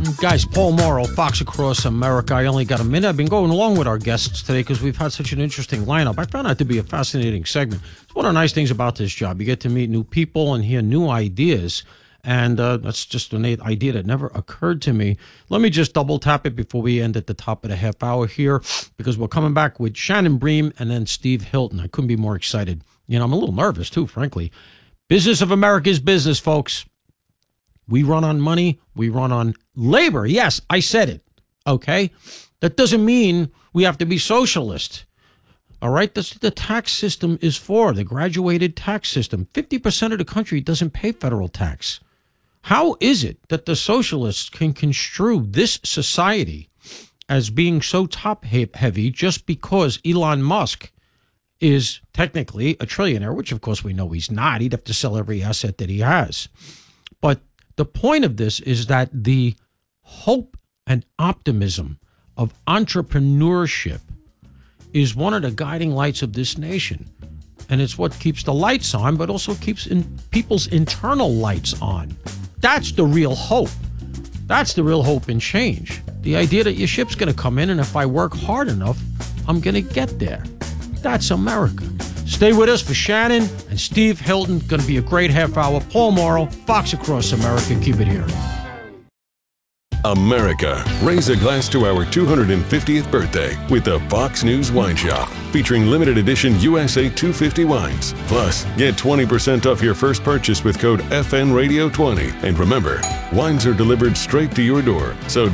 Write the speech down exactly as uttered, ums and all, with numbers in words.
Guys, Paul Morrow, Fox Across America. I only got a minute. I've been going along with our guests today because we've had such an interesting lineup. I found that to be a fascinating segment. It's one of the nice things about this job. You get to meet new people and hear new ideas. And uh, that's just an idea that never occurred to me. Let me just double tap it before we end at the top of the half hour here, because we're coming back with Shannon Bream and then Steve Hilton. I couldn't be more excited. You know, I'm a little nervous too, frankly. Business of America is business, folks. We run on money. We run on labor. Yes, I said it. Okay? That doesn't mean we have to be socialist. All right? That's what the tax system is for, the graduated tax system. fifty percent of the country doesn't pay federal tax. How is it that the socialists can construe this society as being so top-heavy just because Elon Musk is technically a trillionaire, which of course we know he's not. He'd have to sell every asset that he has. But the point of this is that the hope and optimism of entrepreneurship is one of the guiding lights of this nation. And it's what keeps the lights on, but also keeps in people's internal lights on. That's the real hope. That's the real hope and change. The idea that your ship's going to come in, and if I work hard enough, I'm going to get there. That's America. Stay with us for Shannon and Steve Hilton. Going to be a great half hour. Paul Morrow, Fox Across America. Keep it here. America, raise a glass to our two hundred fiftieth birthday with the Fox News Wine Shop, featuring limited edition U S A two fifty wines. Plus, get twenty percent off your first purchase with code F N Radio twenty. And remember, wines are delivered straight to your door, so